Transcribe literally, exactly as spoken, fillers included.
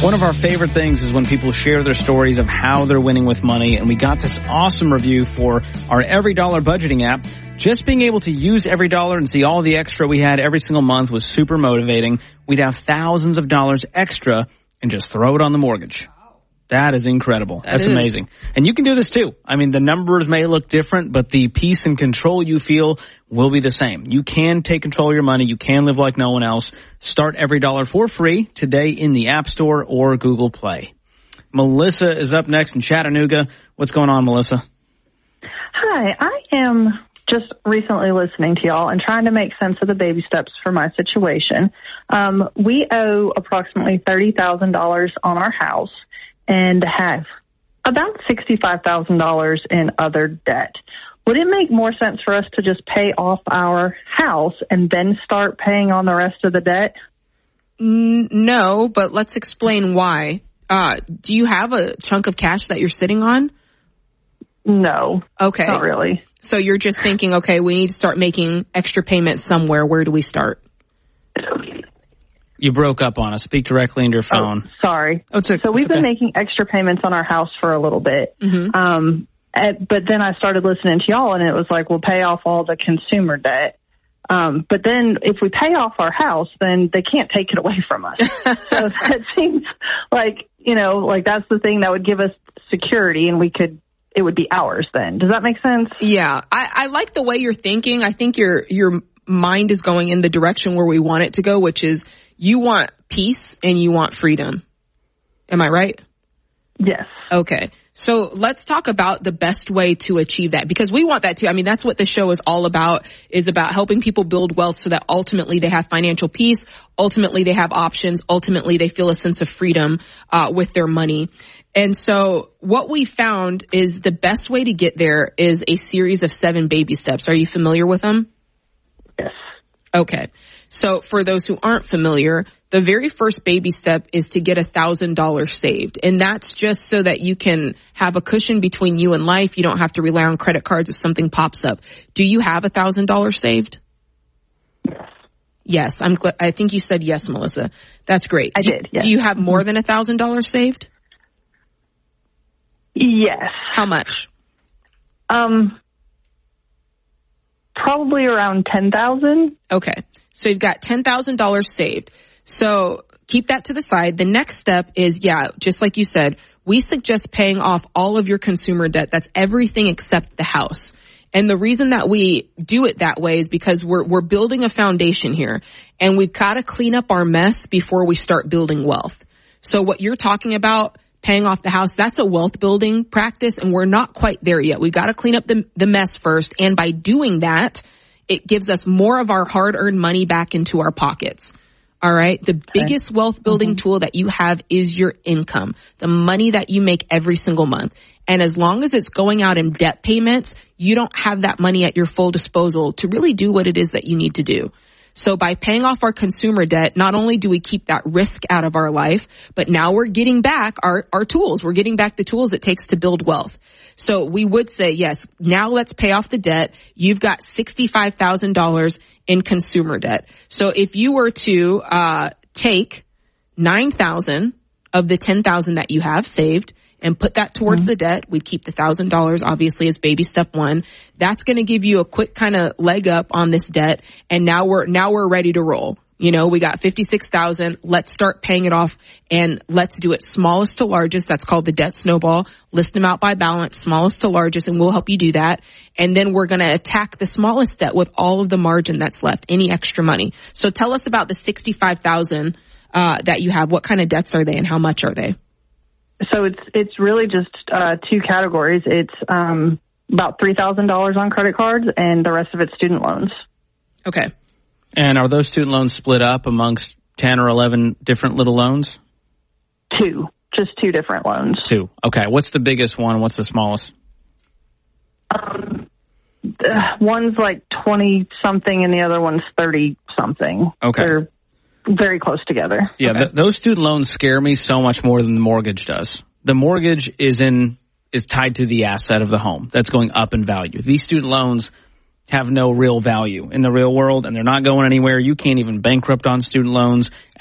One of our favorite things is when people share their stories of how they're winning with money, and we got this awesome review for our Every Dollar budgeting app. Just being able to use Every Dollar and see all the extra we had every single month was super motivating. We'd have thousands of dollars extra and just throw it on the mortgage. That is incredible. That That's is. amazing. And you can do this too. I mean, the numbers may look different, but the peace and control you feel will be the same. You can take control of your money. You can live like no one else. Start Every Dollar for free today in the App Store or Google Play. Melissa is up next in Chattanooga. What's going on, Melissa? Hi, I am just recently listening to y'all and trying to make sense of the baby steps for my situation. Um, we owe approximately thirty thousand dollars on our house and have about sixty-five thousand dollars in other debt. Would it make more sense for us to just pay off our house and then start paying on the rest of the debt? No, but let's explain why. Uh, do you have a chunk of cash that you're sitting on? No. Okay. Not really. So you're just thinking, okay, we need to start making extra payments somewhere. Where do we start? You broke up on us. Speak directly into your phone. Oh, sorry. Oh, it's a, so we've it's okay. been making extra payments on our house for a little bit. Mm-hmm. Um, at, but then I started listening to y'all, and it was like, we'll pay off all the consumer debt. Um, but then if we pay off our house, then they can't take it away from us. So that seems like, you know, like that's the thing that would give us security, and we could, it would be ours then. Does that make sense? Yeah. I, I like the way you're thinking. I think your your mind is going in the direction where we want it to go, which is you want peace and you want freedom. Am I right? Yes. Okay. So let's talk about the best way to achieve that, because we want that too. I mean, that's what the show is all about, is about helping people build wealth so that ultimately they have financial peace. Ultimately, they have options. Ultimately, they feel a sense of freedom uh, with their money. And so what we found is the best way to get there is a series of seven baby steps. Are you familiar with them? Yes. Okay. So for those who aren't familiar, the very first baby step is to get a thousand dollars saved. And that's just so that you can have a cushion between you and life. You don't have to rely on credit cards if something pops up. Do you have a thousand dollars saved? Yes. Yes. I'm gl- I think you said yes, Melissa. That's great. I do, did. Yes. Do you have more than a thousand dollars saved? Yes. How much? Um, probably around ten thousand. Okay. So you've got ten thousand dollars saved. So keep that to the side. The next step is, yeah, just like you said, we suggest paying off all of your consumer debt. That's everything except the house. And the reason that we do it that way is because we're we're building a foundation here, and we've got to clean up our mess before we start building wealth. So what you're talking about, paying off the house, that's a wealth building practice, and we're not quite there yet. We got to clean up the the mess first, and by doing that, it gives us more of our hard-earned money back into our pockets. All right. The okay. biggest wealth building mm-hmm. tool that you have is your income, the money that you make every single month. And as long as it's going out in debt payments, you don't have that money at your full disposal to really do what it is that you need to do. So by paying off our consumer debt, not only do we keep that risk out of our life, but now we're getting back our, our tools. We're getting back the tools it takes to build wealth. So we would say, yes, now let's pay off the debt. You've got sixty-five thousand dollars in consumer debt. So if you were to uh take nine thousand of the ten thousand that you have saved and put that towards mm-hmm. the debt, we'd keep the one thousand dollars obviously as baby step one. That's going to give you a quick kind of leg up on this debt. And now we're now we're ready to roll. You know, we got fifty-six thousand. Let's start paying it off, and let's do it smallest to largest. That's called the debt snowball. List them out by balance, smallest to largest, and we'll help you do that. And then we're going to attack the smallest debt with all of the margin that's left, any extra money. So tell us about the sixty-five thousand uh that you have. What kind of debts are they, and how much are they? So it's it's really just uh two categories. It's um about three thousand dollars on credit cards, and the rest of it's student loans. Okay. And are those student loans split up amongst ten or eleven different little loans? Two. Just two different loans. Two. Okay. What's the biggest one? What's the smallest? Um, one's like twenty-something and the other one's thirty-something. Okay. They're very close together. Yeah, okay. th- those student loans scare me so much more than the mortgage does. The mortgage is in is tied to the asset of the home that's going up in value. These student loans have no real value in the real world, and they're not going anywhere. You can't even bankrupt on student loans.